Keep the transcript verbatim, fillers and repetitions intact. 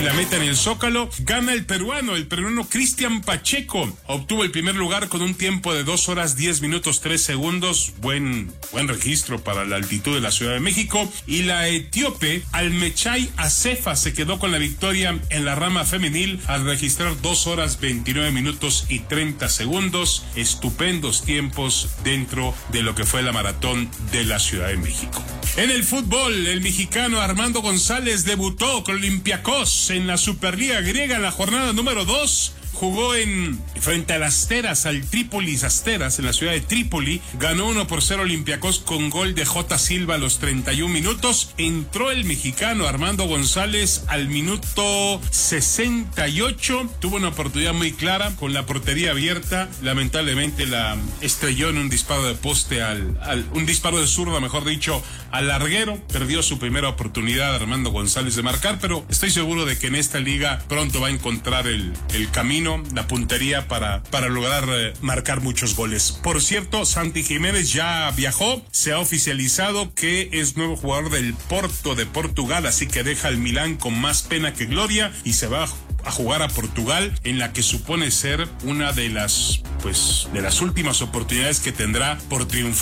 y la meta en el Zócalo. Gana el peruano, el peruano Cristian Pacheco. Obtuvo el primer lugar con un tiempo de dos horas diez minutos tres segundos. Buen, buen registro para la altitud de la Ciudad de México. Y la etíope Almechai Acefa se quedó con la victoria en la rama femenil al registrar dos horas veintinueve minutos y treinta segundos. Estupendos tiempos dentro de lo que fue la maratón de la Ciudad de México. En el fútbol, el mexicano Armando González debutó con Olympiacos en la Superliga griega en la jornada número dos. Jugó en frente a las Asteras, al Trípolis Asteras, en la ciudad de Trípoli. Ganó uno por cero Olympiacos con gol de J. Silva a los treinta y un minutos. Entró el mexicano Armando González al minuto sesenta y ocho. Tuvo una oportunidad muy clara con la portería abierta. Lamentablemente la estrelló en un disparo de poste, al, al un disparo de zurda, mejor dicho, al larguero. Perdió su primera oportunidad Armando González de marcar, pero estoy seguro de que en esta liga pronto va a encontrar el, el camino, la puntería para, para lograr eh, marcar muchos goles. Por cierto, Santi Jiménez ya viajó, se ha oficializado que es nuevo jugador del Porto de Portugal, así que deja el Milán con más pena que gloria y se va a a jugar a Portugal, en la que supone ser una de las, pues, de las últimas oportunidades que tendrá por triunfar